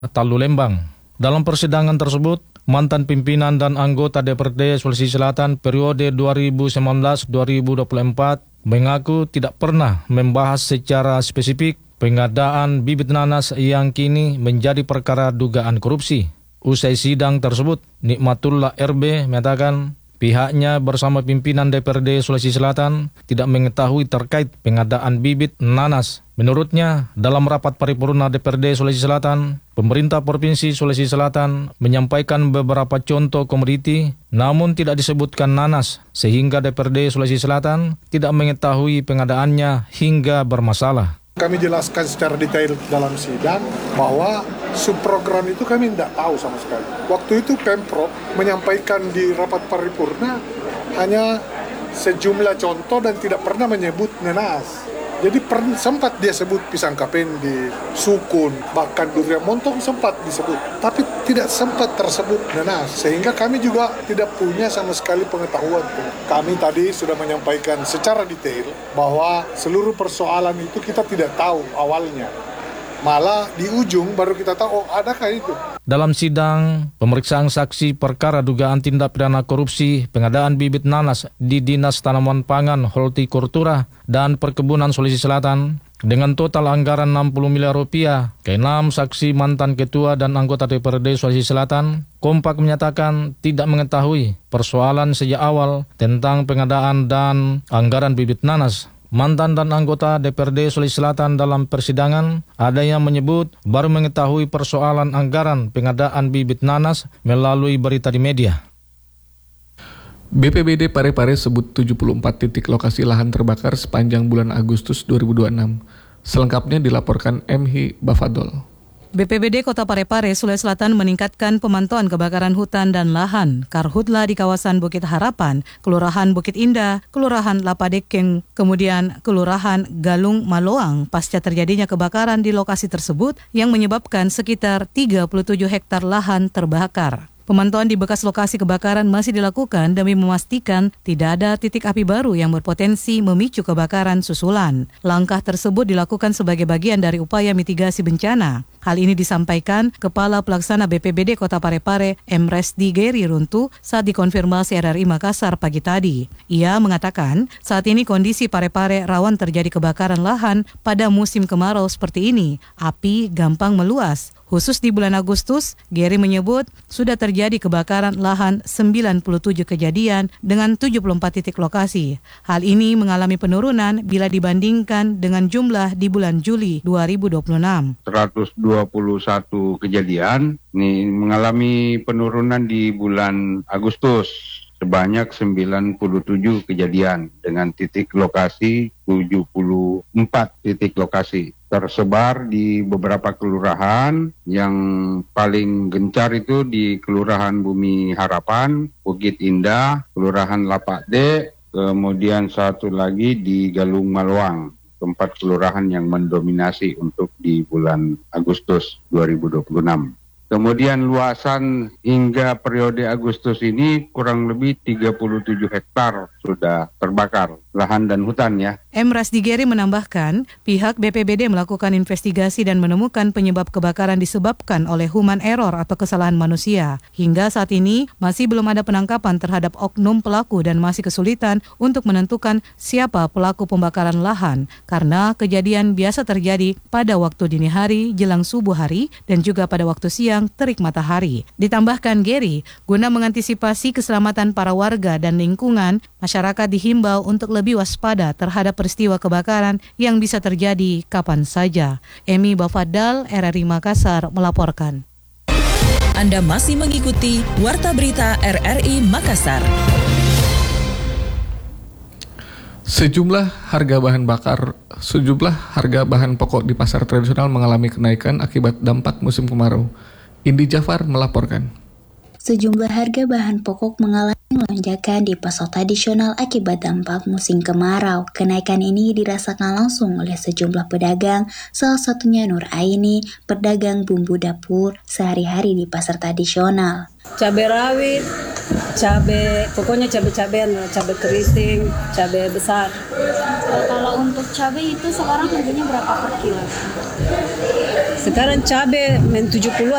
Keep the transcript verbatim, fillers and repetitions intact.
Talu Lembang. Dalam persidangan tersebut, mantan pimpinan dan anggota D P R D Sulawesi Selatan periode dua ribu sembilan belas sampai dua ribu dua puluh empat mengaku tidak pernah membahas secara spesifik pengadaan bibit nanas yang kini menjadi perkara dugaan korupsi. Usai sidang tersebut, Nikmatullah R B menyatakan pihaknya bersama pimpinan D P R D Sulawesi Selatan tidak mengetahui terkait pengadaan bibit nanas. Menurutnya, dalam rapat paripurna D P R D Sulawesi Selatan, pemerintah Provinsi Sulawesi Selatan menyampaikan beberapa contoh komoditi, namun tidak disebutkan nanas, sehingga D P R D Sulawesi Selatan tidak mengetahui pengadaannya hingga bermasalah. Kami jelaskan secara detail dalam sidang bahwa subprogram itu kami tidak tahu sama sekali. Waktu itu Pemprov menyampaikan di rapat paripurna hanya sejumlah contoh dan tidak pernah menyebut nanas. Jadi per, sempat dia sebut pisang kapendi, sukun, bahkan durian montong sempat disebut. Tapi tidak sempat tersebut nanas. Sehingga kami juga tidak punya sama sekali pengetahuan. Kami tadi sudah menyampaikan secara detail bahwa seluruh persoalan itu kita tidak tahu awalnya. Malah di ujung baru kita tahu, oh adakah itu? Dalam sidang pemeriksaan saksi perkara dugaan tindak pidana korupsi pengadaan bibit nanas di Dinas Tanaman Pangan, Hortikultura dan Perkebunan Sulawesi Selatan dengan total anggaran enam puluh miliar rupiah, keenam saksi mantan ketua dan anggota D P R D Sulawesi Selatan kompak menyatakan tidak mengetahui persoalan sejak awal tentang pengadaan dan anggaran bibit nanas. Mantan dan anggota D P R D Sulawesi Selatan dalam persidangan ada yang menyebut baru mengetahui persoalan anggaran pengadaan bibit nanas melalui berita di media. B P B D Parepare sebut tujuh puluh empat titik lokasi lahan terbakar sepanjang bulan Agustus dua ribu dua puluh enam. Selengkapnya dilaporkan M H Bafadol. B P B D Kota Parepare, Sulawesi Selatan meningkatkan pemantauan kebakaran hutan dan lahan Karhutla di kawasan Bukit Harapan, Kelurahan Bukit Indah, Kelurahan Lapadekeng, kemudian Kelurahan Galung Maloang pasca terjadinya kebakaran di lokasi tersebut yang menyebabkan sekitar tiga puluh tujuh hektar lahan terbakar. Pemantauan di bekas lokasi kebakaran masih dilakukan demi memastikan tidak ada titik api baru yang berpotensi memicu kebakaran susulan. Langkah tersebut dilakukan sebagai bagian dari upaya mitigasi bencana. Hal ini disampaikan Kepala Pelaksana B P B D Kota Parepare, M Resdi Geri Runtu, saat dikonfirmasi R R I Makassar pagi tadi. Ia mengatakan saat ini kondisi Parepare rawan terjadi kebakaran lahan pada musim kemarau seperti ini. Api gampang meluas. Khusus di bulan Agustus, Geri menyebut sudah terjadi kebakaran lahan sembilan puluh tujuh kejadian dengan tujuh puluh empat titik lokasi. Hal ini mengalami penurunan bila dibandingkan dengan jumlah di bulan Juli dua ribu dua puluh enam. seratus dua puluh satu kejadian ini mengalami penurunan di bulan Agustus sebanyak sembilan puluh tujuh kejadian dengan titik lokasi tujuh puluh empat titik lokasi. Tersebar di beberapa kelurahan, yang paling gencar itu di Kelurahan Bumi Harapan, Bukit Indah, Kelurahan Lapakde, kemudian satu lagi di Galung Maloang, tempat kelurahan yang mendominasi untuk di bulan Agustus dua ribu dua puluh enam. Kemudian luasan hingga periode Agustus ini kurang lebih tiga puluh tujuh hektar sudah terbakar, lahan dan hutan ya. M. Rasdigeri menambahkan, pihak B P B D melakukan investigasi dan menemukan penyebab kebakaran disebabkan oleh human error atau kesalahan manusia. Hingga saat ini masih belum ada penangkapan terhadap oknum pelaku dan masih kesulitan untuk menentukan siapa pelaku pembakaran lahan karena kejadian biasa terjadi pada waktu dini hari jelang subuh hari dan juga pada waktu siang terik matahari. Ditambahkan Geri, guna mengantisipasi keselamatan para warga dan lingkungan, masyarakat dihimbau untuk lebih waspada terhadap peristiwa kebakaran yang bisa terjadi kapan saja. Emi Bafadal, R R I Makassar melaporkan. Anda masih mengikuti Warta Berita R R I Makassar. Sejumlah harga bahan bakar, sejumlah harga bahan pokok di pasar tradisional mengalami kenaikan akibat dampak musim kemarau. Indi Jafar melaporkan. Sejumlah harga bahan pokok mengalami lonjakan di pasar tradisional akibat dampak musim kemarau. Kenaikan ini dirasakan langsung oleh sejumlah pedagang, salah satunya Nur Aini, pedagang bumbu dapur sehari-hari di pasar tradisional. Cabai rawit, cabai, pokoknya cabai-cabean, cabai keriting, cabai besar. Kalau untuk cabai itu sekarang harganya berapa per kilo? Sekarang cabai men tujuh puluh